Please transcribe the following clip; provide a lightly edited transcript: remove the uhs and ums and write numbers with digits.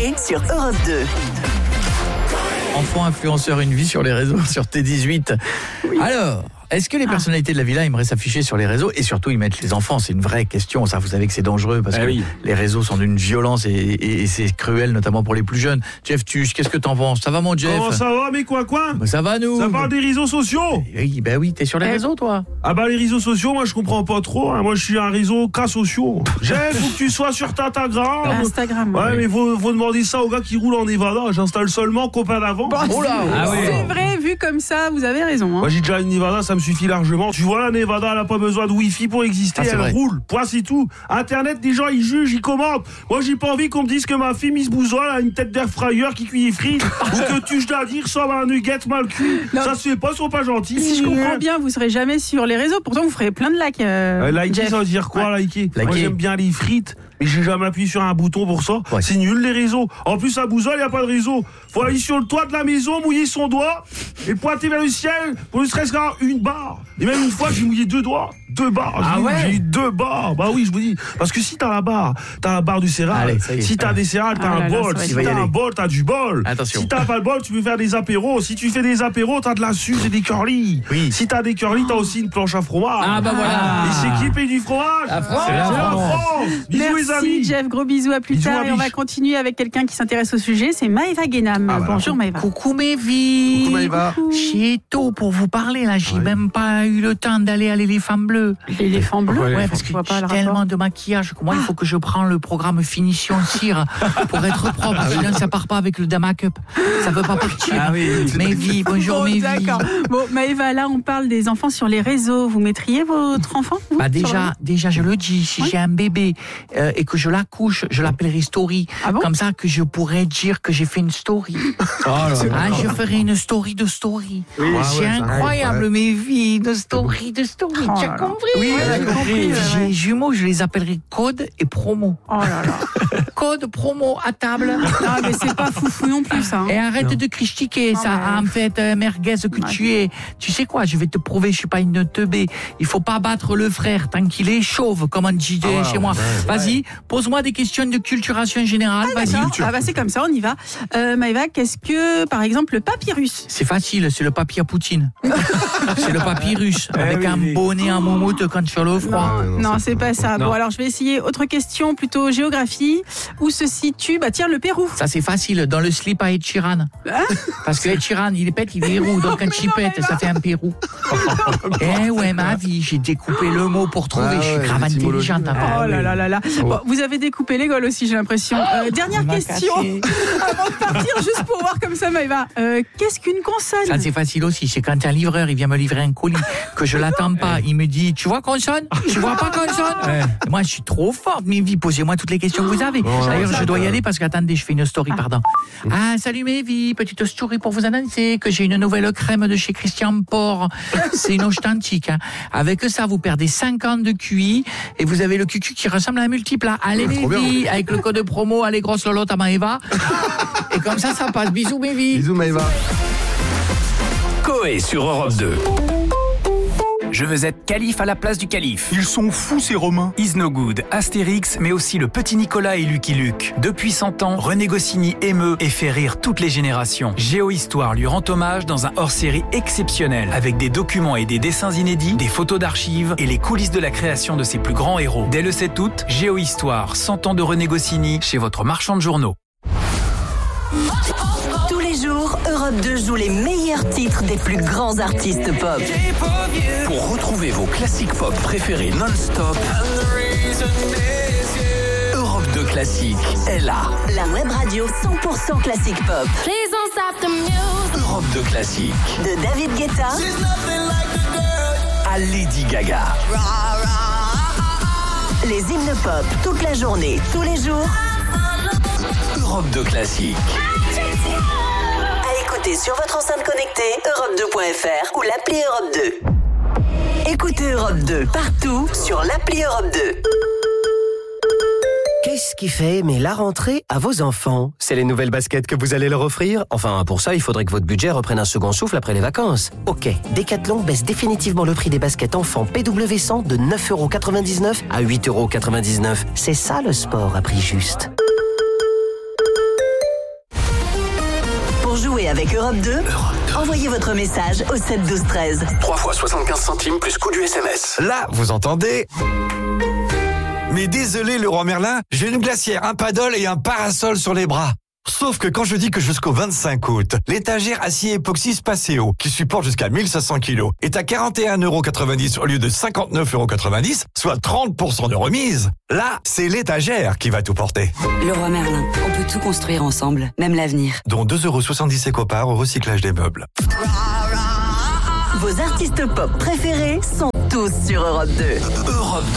Coé sur Europe 2. Enfant influenceur, une vie sur les réseaux, sur T18. Oui. Alors, est-ce que les personnalités de la villa aimeraient s'afficher sur les réseaux et surtout y mettre les enfants? C'est une vraie question. Ça, vous savez que c'est dangereux parce que les réseaux sont d'une violence et c'est cruel, notamment pour les plus jeunes. Jeff Tuch, qu'est-ce que t'en penses? Ça va, mon Jeff? Comment ça va, mes coins? Bah, ça va, nous. Ça parle des réseaux sociaux? Oui, t'es sur les réseaux, toi? Ah bah, les réseaux sociaux, moi, je comprends pas trop. Hein. Moi, je suis un réseau cas sociaux. Jeff, faut que tu sois sur Instagram. Ouais, mais faut demander ça aux gars qui roulent en Nevada. J'installe seulement copain d'avant. Oh là, c'est vrai, vu comme ça, vous avez raison. Hein. Moi, j'ai déjà une Nevada, ça me suffit largement. Tu vois, la Nevada, elle a pas besoin de Wi-Fi pour exister, elle roule. Point, c'est tout. Internet, les gens, ils jugent, ils commentent. Moi, j'ai pas envie qu'on me dise que ma fille Miss Bouzoil a une tête d'air fryer qui cuit les frites ou que tu je dois dire ressemble à un nugget mal cuit. Non. Ça se fait pas, ils sont pas gentils. Si je comprends bien, vous serez jamais sur les réseaux. Pourtant, vous ferez plein de likes. Liker, ça veut dire quoi, liker? Moi, j'aime bien les frites. Mais j'ai jamais appuyé sur un bouton pour ça. Ouais. C'est nul, les réseaux. En plus, à Bouzoil, il n'y a pas de réseau. Faut aller sur le toit de la maison, mouiller son doigt et pointer vers le ciel pour ne serait-ce qu'une barre. Et même une fois, j'ai mouillé 2 doigts. 2 barres. J'ai eu 2 barres. Bah oui, je vous dis. Parce que si t'as la barre du céréal. Si t'as des céréales, t'as un bol. Si t'as un bol, t'as du bol. Attention. Si t'as pas le bol, tu peux faire des apéros. Si tu fais des apéros, t'as de la suze et des curly. Oui. Si t'as des curly, t'as aussi une planche à fromage. Ah bah voilà. Et c'est qui paye du fromage? La France. C'est la France. Bisous, les amis. Merci Jeff, gros bisous, à plus tard. Et on va continuer avec quelqu'un qui s'intéresse au sujet, c'est Maëva Guénam. Bonjour Maëva. Coucou Mévi. Coucou Maëva. J'ai tôt pour vous parler là, j'ai même pas eu le temps d'aller à l'éléphant bleu. L'éléphant bleu? Ouais, parce que j'ai tellement de maquillage que moi il faut que je prenne le programme Finition Cire pour être propre, sinon ça part pas avec le Damacup. Ça peut pas partir. Mévi, bonjour Mévi. D'accord. Bon Maëva, là on parle des enfants sur les réseaux. Vous mettriez votre enfant déjà je le dis, si j'ai un bébé et que je l'accouche, je l'appellerai Story. Comme ça que je pourrais dire que j'ai fait une story. Je ferai une story de story. Oui, c'est incroyable, mes vies de story. Tu as compris? Oui, j'ai compris. J'ai jumeaux, je les appellerai Code et Promo. Oh là là. Code, Promo, à table. Non, mais c'est pas foufou non plus, ça. Et arrête de critiquer, ça, en fait, merguez que tu es. Tu sais quoi, je vais te prouver, je suis pas une teubée. Il faut pas battre le frère tant qu'il est chauve, comme on dit chez moi. Vas-y, pose-moi des questions de culturation générale. Vas-y. C'est comme ça, on y va. Maëva, qu'est-ce que, par exemple, le papyrus? C'est facile, c'est le papier à Poutine. C'est le papyrus, avec un bonnet en moumoute quand tu as le froid. Non, c'est pas ça. Bon, alors je vais essayer. Autre question, plutôt géographie. Où se situe, le Pérou? Ça, c'est facile, dans le slip à Ed Sheeran. Parce que Ed Sheeran, il pète, il est roux. Donc quand il pète, ça fait un Pérou. Ouais, ma vie, j'ai découpé le mot pour trouver. Je suis grave intelligente. Oh là là. Bon, vous avez découpé les gaules aussi, j'ai l'impression. Dernière question, avant de partir, juste pour voir comme ça, Maëva. Qu'est-ce qu'une consonne? Ça, c'est facile aussi. C'est quand un livreur, il vient me livrer un colis, que je l'attends pas. Il me dit, tu vois consonne? Tu vois pas consonne? Moi, je suis trop forte, Mévi. Posez-moi toutes les questions que vous avez. D'ailleurs, je dois y aller parce que, attendez, je fais une story, pardon. Salut Mévi, petite story pour vous annoncer que j'ai une nouvelle crème de chez Christian Port. C'est une authentique. Avec ça, vous perdez 5 ans de QI et vous avez le cucu qui ressemble à un multiplat. Allez Mévi, avec le code promo, allez grosse lolotte à Maëva. Et comme ça passe. Bisous Mévi. Bisous Maëva. Coé sur Europe 2. Je veux être calife à la place du calife. Ils sont fous ces Romains. Is No Good, Astérix, mais aussi le petit Nicolas et Lucky Luke. Depuis 100 ans, René Goscinny émeut et fait rire toutes les générations. Géohistoire lui rend hommage dans un hors-série exceptionnel, avec des documents et des dessins inédits, des photos d'archives et les coulisses de la création de ses plus grands héros. Dès le 7 août, Géohistoire, 100 ans de René Goscinny, chez votre marchand de journaux. Tous les jours, Europe 2 joue les meilleurs titres des plus grands artistes pop. Pour retrouver vos classiques pop préférés non-stop, Europe 2 Classique est là. La web radio 100% classique pop. Europe 2 Classique. De David Guetta à Lady Gaga. Les hymnes pop, toute la journée, tous les jours. Europe 2 Classique. À écouter sur votre enceinte connectée, europe2.fr ou l'appli Europe 2. Écoutez Europe 2 partout sur l'appli Europe 2. Qu'est-ce qui fait aimer la rentrée à vos enfants? C'est les nouvelles baskets que vous allez leur offrir? Enfin, pour ça, il faudrait que votre budget reprenne un second souffle après les vacances. Ok, Decathlon baisse définitivement le prix des baskets enfants PW100 de 9,99€ à 8,99€. C'est ça le sport à prix juste. jouer avec Europe 2, envoyez votre message au 7 12 13. 3 fois 75 centimes plus coût du SMS. Là, vous entendez? Mais désolé, Leroy Merlin, j'ai une glacière, un paddle et un parasol sur les bras. Sauf que quand je dis que jusqu'au 25 août, l'étagère acier époxy Spaceo, qui supporte jusqu'à 1500 kg, est à 41,90 € au lieu de 59,90 €, soit 30% de remise. Là, c'est l'étagère qui va tout porter. Leroy Merlin, on peut tout construire ensemble, même l'avenir. Dont 2,70 € éco-part au recyclage des meubles. Vos artistes pop préférés sont tous sur Europe 2. Europe 2.